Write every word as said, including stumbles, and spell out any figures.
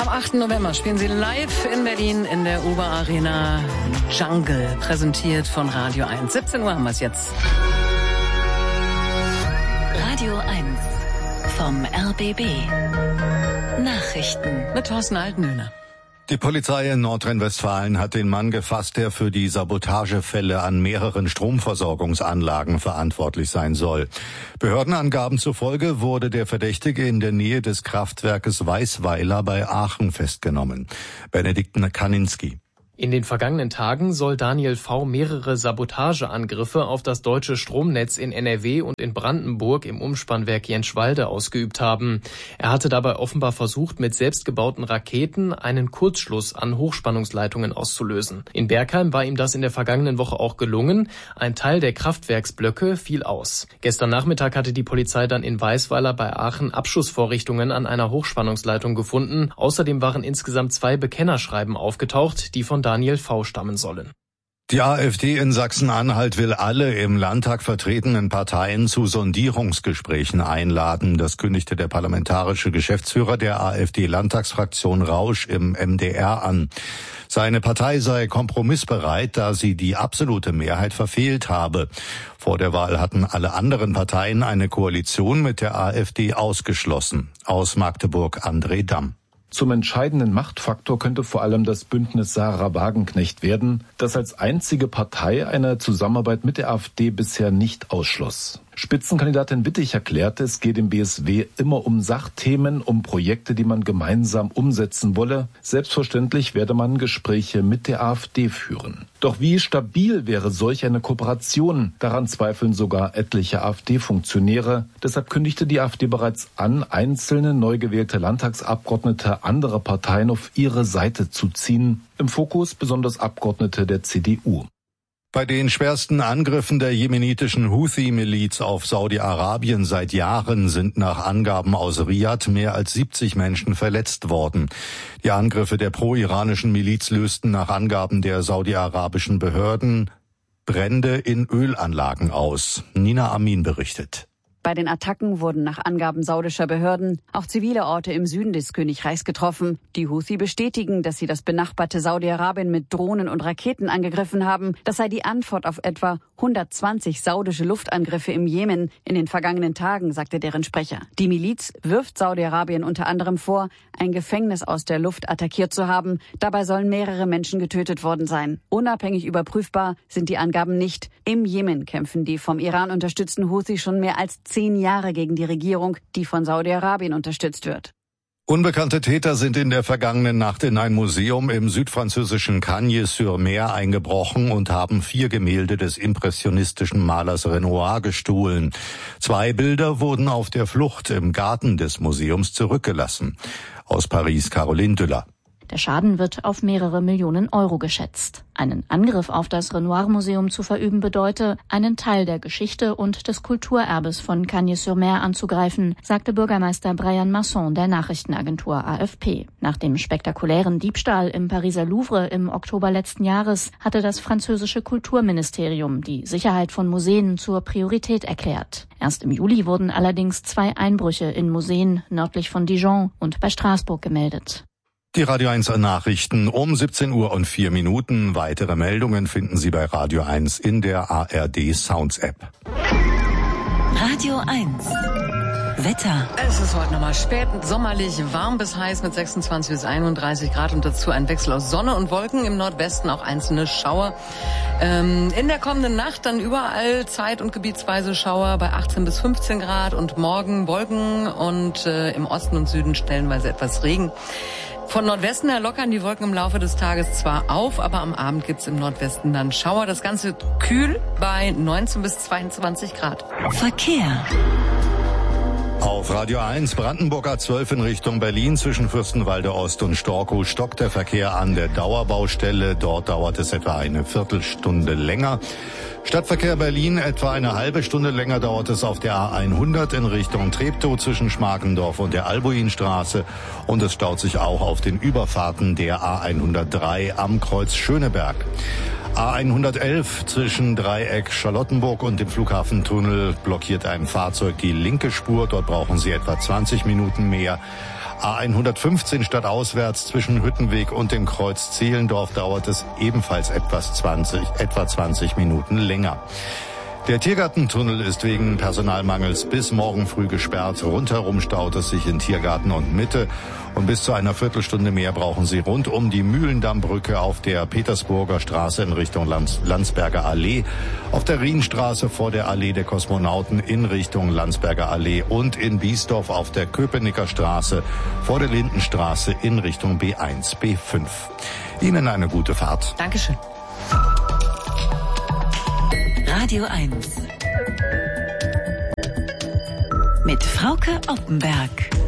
Am achten November spielen sie live in Berlin in der Uber Arena Jungle, präsentiert von Radio eins. siebzehn Uhr haben wir es jetzt. Radio eins vom R B B. Nachrichten mit Thorsten Altenöhner. Die Polizei in Nordrhein-Westfalen hat den Mann gefasst, der für die Sabotagefälle an mehreren Stromversorgungsanlagen verantwortlich sein soll. Behördenangaben zufolge wurde der Verdächtige in der Nähe des Kraftwerkes Weißweiler bei Aachen festgenommen. Benedikt Kaninski. In den vergangenen Tagen soll Daniel V. mehrere Sabotageangriffe auf das deutsche Stromnetz in N R W und in Brandenburg im Umspannwerk Jenschwalde ausgeübt haben. Er hatte dabei offenbar versucht, mit selbstgebauten Raketen einen Kurzschluss an Hochspannungsleitungen auszulösen. In Bergheim war ihm das in der vergangenen Woche auch gelungen. Ein Teil der Kraftwerksblöcke fiel aus. Gestern Nachmittag hatte die Polizei dann in Weißweiler bei Aachen Abschussvorrichtungen an einer Hochspannungsleitung gefunden. Außerdem waren insgesamt zwei Bekennerschreiben aufgetaucht, die von Daniel V. stammen sollen. Die AfD in Sachsen-Anhalt will alle im Landtag vertretenen Parteien zu Sondierungsgesprächen einladen. Das kündigte der parlamentarische Geschäftsführer der AfD-Landtagsfraktion Rausch im M D R an. Seine Partei sei kompromissbereit, da sie die absolute Mehrheit verfehlt habe. Vor der Wahl hatten alle anderen Parteien eine Koalition mit der AfD ausgeschlossen. Aus Magdeburg André Damm. Zum entscheidenden Machtfaktor könnte vor allem das Bündnis Sarah Wagenknecht werden, das als einzige Partei eine Zusammenarbeit mit der AfD bisher nicht ausschloss. Spitzenkandidatin Wittig erklärte, es geht im B S W immer um Sachthemen, um Projekte, die man gemeinsam umsetzen wolle. Selbstverständlich werde man Gespräche mit der AfD führen. Doch wie stabil wäre solch eine Kooperation? Daran zweifeln sogar etliche AfD-Funktionäre. Deshalb kündigte die AfD bereits an, einzelne neu gewählte Landtagsabgeordnete anderer Parteien auf ihre Seite zu ziehen. Im Fokus besonders Abgeordnete der C D U. Bei den schwersten Angriffen der jemenitischen Houthi-Miliz auf Saudi-Arabien seit Jahren sind nach Angaben aus Riad mehr als siebzig Menschen verletzt worden. Die Angriffe der pro-iranischen Miliz lösten nach Angaben der saudi-arabischen Behörden Brände in Ölanlagen aus. Nina Amin berichtet. Bei den Attacken wurden nach Angaben saudischer Behörden auch zivile Orte im Süden des Königreichs getroffen. Die Houthi bestätigen, dass sie das benachbarte Saudi-Arabien mit Drohnen und Raketen angegriffen haben. Das sei die Antwort auf etwa hundertzwanzig saudische Luftangriffe im Jemen in den vergangenen Tagen, sagte deren Sprecher. Die Miliz wirft Saudi-Arabien unter anderem vor, ein Gefängnis aus der Luft attackiert zu haben. Dabei sollen mehrere Menschen getötet worden sein. Unabhängig überprüfbar sind die Angaben nicht. Im Jemen kämpfen die vom Iran unterstützten Houthi schon mehr als zehn Jahre gegen die Regierung, die von Saudi-Arabien unterstützt wird. Unbekannte Täter sind in der vergangenen Nacht in ein Museum im südfranzösischen Cagnes-sur-Mer eingebrochen und haben vier Gemälde des impressionistischen Malers Renoir gestohlen. Zwei Bilder wurden auf der Flucht im Garten des Museums zurückgelassen. Aus Paris Caroline Düller. Der Schaden wird auf mehrere Millionen Euro geschätzt. Einen Angriff auf das Renoir-Museum zu verüben bedeute, einen Teil der Geschichte und des Kulturerbes von Cagnes-sur-Mer anzugreifen, sagte Bürgermeister Brian Masson der Nachrichtenagentur A F P. Nach dem spektakulären Diebstahl im Pariser Louvre im Oktober letzten Jahres hatte das französische Kulturministerium die Sicherheit von Museen zur Priorität erklärt. Erst im Juli wurden allerdings zwei Einbrüche in Museen nördlich von Dijon und bei Straßburg gemeldet. Die Radio eins Nachrichten um siebzehn Uhr und vier Minuten. Weitere Meldungen finden Sie bei Radio eins in der A R D Sounds App. Radio eins. Wetter. Es ist heute nochmal spät, sommerlich, warm bis heiß mit sechsundzwanzig bis einunddreißig Grad und dazu ein Wechsel aus Sonne und Wolken, im Nordwesten auch einzelne Schauer. Ähm, in der kommenden Nacht dann überall zeit- und gebietsweise Schauer bei achtzehn bis fünfzehn Grad und morgen Wolken und äh, im Osten und Süden stellenweise etwas Regen. Von Nordwesten her lockern die Wolken im Laufe des Tages zwar auf, aber am Abend gibt's im Nordwesten dann Schauer. Das Ganze kühl bei neunzehn bis zweiundzwanzig Grad. Verkehr. Auf Radio eins Brandenburg A zwölf in Richtung Berlin zwischen Fürstenwalde Ost und Storkow stockt der Verkehr an der Dauerbaustelle. Dort dauert es etwa eine Viertelstunde länger. Stadtverkehr Berlin etwa eine halbe Stunde länger dauert es auf der A hundert in Richtung Treptow zwischen Schmarkendorf und der Albuinstraße. Und es staut sich auch auf den Überfahrten der A hundertdrei am Kreuz Schöneberg. A hundertelf zwischen Dreieck Charlottenburg und dem Flughafentunnel blockiert ein Fahrzeug die linke Spur. Dort brauchen Sie etwa zwanzig Minuten mehr. A hundertfünfzehn stadtauswärts zwischen Hüttenweg und dem Kreuz Zehlendorf dauert es ebenfalls etwas zwanzig, etwa zwanzig Minuten länger. Der Tiergartentunnel ist wegen Personalmangels bis morgen früh gesperrt. Rundherum staut es sich in Tiergarten und Mitte. Und bis zu einer Viertelstunde mehr brauchen Sie rund um die Mühlendammbrücke auf der Petersburger Straße in Richtung Lands- Landsberger Allee, auf der Rienstraße vor der Allee der Kosmonauten in Richtung Landsberger Allee und in Biesdorf auf der Köpenicker Straße vor der Lindenstraße in Richtung B eins, B fünf. Ihnen eine gute Fahrt. Dankeschön. Radio eins mit Frauke Oppenberg.